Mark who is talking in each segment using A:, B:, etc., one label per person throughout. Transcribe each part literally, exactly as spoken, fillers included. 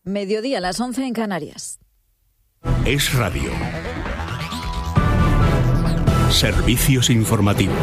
A: Mediodía a las once en Canarias.
B: Es Radio. Servicios informativos.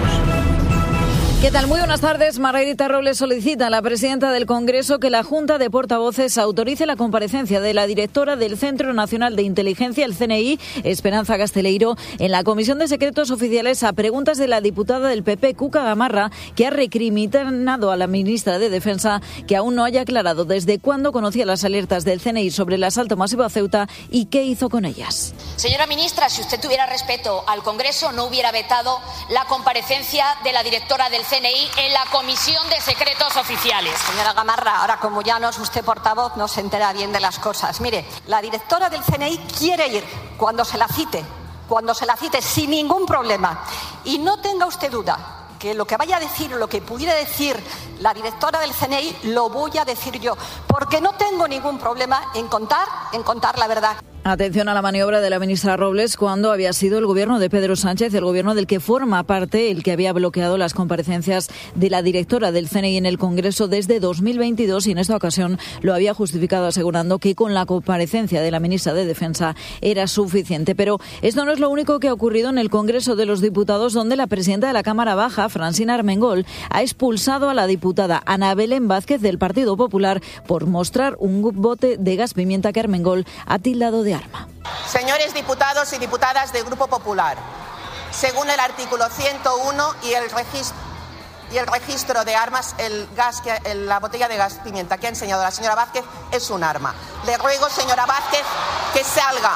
A: ¿Qué tal? Muy buenas tardes. Margarita Robles solicita a la presidenta del Congreso que la Junta de Portavoces autorice la comparecencia de la directora del Centro Nacional de Inteligencia, el C N I, Esperanza Casteleiro, en la Comisión de Secretos Oficiales a preguntas de la diputada del P P, Cuca Gamarra, que ha recriminado a la ministra de Defensa que aún no haya aclarado desde cuándo conocía las alertas del C N I sobre el asalto masivo a Ceuta y qué hizo con ellas.
C: Señora ministra, si usted tuviera respeto al Congreso, no hubiera vetado la comparecencia de la directora del C N I en la Comisión de Secretos Oficiales.
D: Señora Gamarra, ahora como ya no es usted portavoz, no se entera bien de las cosas. Mire, la directora del C N I quiere ir cuando se la cite, cuando se la cite, sin ningún problema. Y no tenga usted duda que lo que vaya a decir, lo que pudiera decir la directora del C N I, lo voy a decir yo, porque no tengo ningún problema en contar, en contar la verdad.
A: Atención a la maniobra de la ministra Robles cuando había sido el gobierno de Pedro Sánchez, el gobierno del que forma parte, el que había bloqueado las comparecencias de la directora del C N I en el Congreso desde dos mil veintidós y en esta ocasión lo había justificado asegurando que con la comparecencia de la ministra de Defensa era suficiente. Pero esto no es lo único que ha ocurrido en el Congreso de los Diputados, donde la presidenta de la Cámara Baja, Francina Armengol, ha expulsado a la diputada Ana Belén Vázquez del Partido Popular por mostrar un bote de gas pimienta que Armengol ha tildado de arma.
E: Señores diputados y diputadas del Grupo Popular, según el artículo ciento uno y el registro, y el registro de armas, el gas que, el, la botella de gas pimienta que ha enseñado la señora Vázquez es un arma. Le ruego, señora Vázquez, que salga.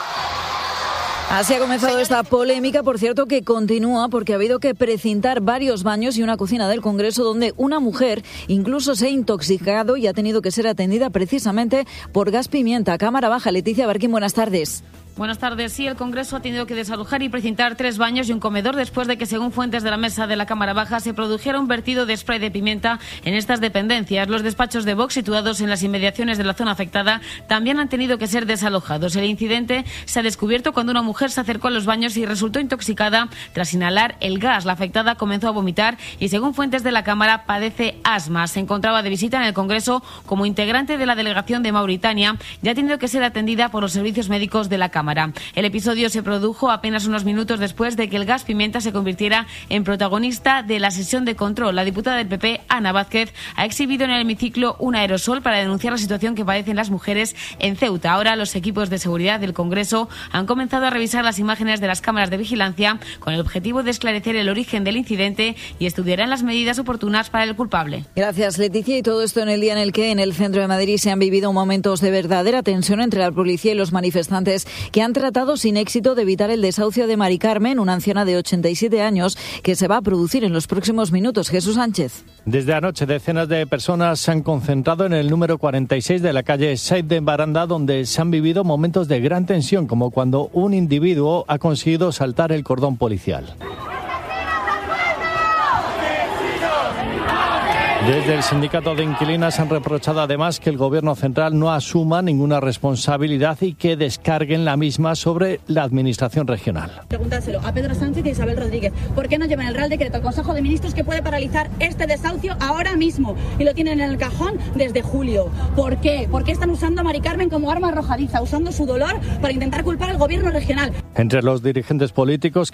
A: Así ha comenzado esta polémica, por cierto, que continúa porque ha habido que precintar varios baños y una cocina del Congreso donde una mujer incluso se ha intoxicado y ha tenido que ser atendida precisamente por gas pimienta. Cámara Baja, Leticia Barquín, buenas tardes.
F: Buenas tardes. Sí, el Congreso ha tenido que desalojar y precintar tres baños y un comedor después de que, según fuentes de la mesa de la Cámara Baja, se produjera un vertido de spray de pimienta en estas dependencias. Los despachos de Vox situados en las inmediaciones de la zona afectada también han tenido que ser desalojados. El incidente se ha descubierto cuando una mujer se acercó a los baños y resultó intoxicada tras inhalar el gas. La afectada comenzó a vomitar y, según fuentes de la Cámara, padece asma. Se encontraba de visita en el Congreso como integrante de la delegación de Mauritania y ha tenido que ser atendida por los servicios médicos de la Cámara. El episodio se produjo apenas unos minutos después de que el gas pimienta se convirtiera en protagonista de la sesión de control. La diputada del P P, Ana Vázquez, ha exhibido en el hemiciclo un aerosol para denunciar la situación que padecen las mujeres en Ceuta. Ahora los equipos de seguridad del Congreso han comenzado a revisar las imágenes de las cámaras de vigilancia con el objetivo de esclarecer el origen del incidente y estudiarán las medidas oportunas para el culpable.
A: Gracias, Leticia. Y todo esto en el día en el que en el centro de Madrid se han vivido momentos de verdadera tensión entre la policía y los manifestantes que han tratado sin éxito de evitar el desahucio de Mari Carmen, una anciana de ochenta y siete años, que se va a producir en los próximos minutos. Jesús Sánchez.
G: Desde anoche, decenas de personas se han concentrado en el número cuarenta y seis de la calle Said de Baranda, donde se han vivido momentos de gran tensión, como cuando un individuo ha conseguido saltar el cordón policial. Desde el sindicato de inquilinas han reprochado además que el gobierno central no asuma ninguna responsabilidad y que descarguen la misma sobre la administración regional.
H: Pregúntaselo a Pedro Sánchez y a Isabel Rodríguez. ¿Por qué no llevan el Real Decreto al Consejo de Ministros que puede paralizar este desahucio ahora mismo? Y lo tienen en el cajón desde julio. ¿Por qué? ¿Por qué están usando a Mari Carmen como arma arrojadiza, usando su dolor para intentar culpar al gobierno regional?
G: Entre los dirigentes políticos